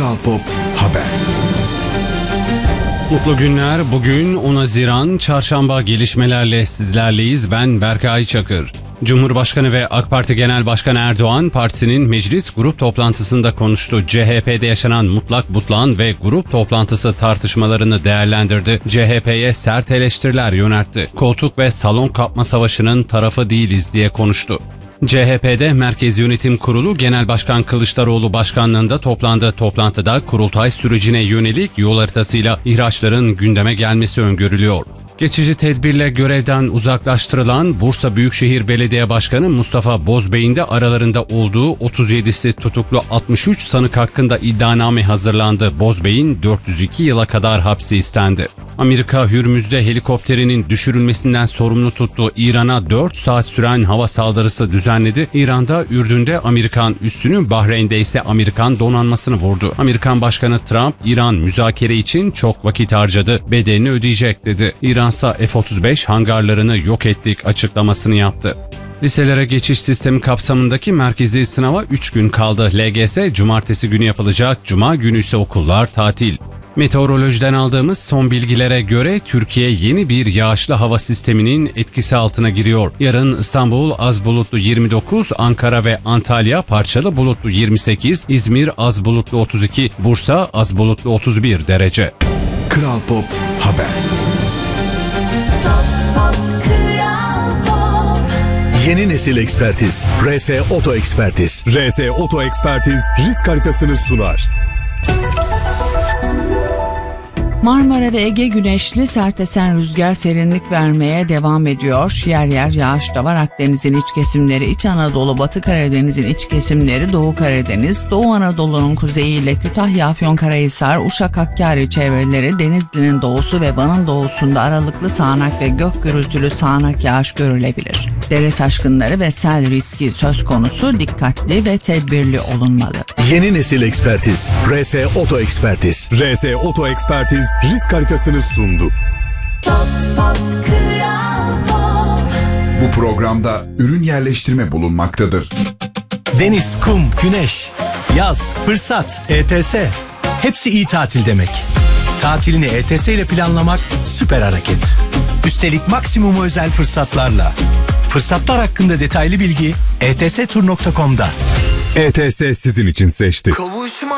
Kral Pop Haber. Mutlu günler. Bugün 10 Haziran Çarşamba, gelişmelerle sizlerleyiz. Ben Berkay Çakır. Cumhurbaşkanı ve AK Parti Genel Başkanı Erdoğan, partisinin meclis grup toplantısında konuştu. CHP'de yaşanan mutlak butlan ve grup toplantısı tartışmalarını değerlendirdi. CHP'ye sert eleştiriler yöneltti. Koltuk ve salon kapma savaşının tarafı değiliz diye konuştu. CHP'de Merkez Yönetim Kurulu Genel Başkan Kılıçdaroğlu başkanlığında toplandı. Toplantıda kurultay sürecine yönelik yol haritasıyla ihraçların gündeme gelmesi öngörülüyor. Geçici tedbirle görevden uzaklaştırılan Bursa Büyükşehir Belediye Başkanı Mustafa Bozbey'in de aralarında olduğu 37'si tutuklu 63 sanık hakkında iddianame hazırlandı. Bozbey'in 402 yıla kadar hapsi istendi. Amerika, Hürmüz'de helikopterinin düşürülmesinden sorumlu tuttuğu İran'a 4 saat süren hava saldırısı düzenledi. İran'da, Ürdün'de Amerikan üssünü, Bahreyn'de ise Amerikan donanmasını vurdu. Amerikan Başkanı Trump, İran müzakere için çok vakit harcadı, bedelini ödeyecek dedi. İran'sa F-35 hangarlarını yok ettik açıklamasını yaptı. Liselere geçiş sistemi kapsamındaki merkezi sınava 3 gün kaldı. LGS cumartesi günü yapılacak, cuma günü ise okullar tatil. Meteorolojiden aldığımız son bilgilere göre Türkiye yeni bir yağışlı hava sisteminin etkisi altına giriyor. Yarın İstanbul az bulutlu 29, Ankara ve Antalya parçalı bulutlu 28, İzmir az bulutlu 32, Bursa az bulutlu 31 derece. Kral Pop Haber. Yeni nesil ekspertiz. RS Oto Ekspertiz. RS Oto Ekspertiz risk haritasını sunar. Marmara ve Ege güneşli, sert esen rüzgar serinlik vermeye devam ediyor. Yer yer yağış da var. Akdeniz'in iç kesimleri, İç Anadolu, Batı Karadeniz'in iç kesimleri, Doğu Karadeniz, Doğu Anadolu'nun kuzeyiyle Kütahya, Afyonkarahisar, Uşak, Hakkari çevreleri, Denizli'nin doğusu ve Van'ın doğusunda aralıklı sağanak ve gök gürültülü sağanak yağış görülebilir. Dere taşkınları ve sel riski söz konusu, dikkatli ve tedbirli olunmalı. Yeni nesil ekspertiz. RS Oto Ekspertiz. RS Oto Ekspertiz risk haritasını sundu. Bu programda ürün yerleştirme bulunmaktadır. Deniz, kum, güneş, yaz, fırsat, ETS. Hepsi iyi tatil demek. Tatilini ETS ile planlamak süper hareket. Üstelik maksimum özel fırsatlarla. Fırsatlar hakkında detaylı bilgi etstur.com'da. ETS sizin için seçti. Kavuşma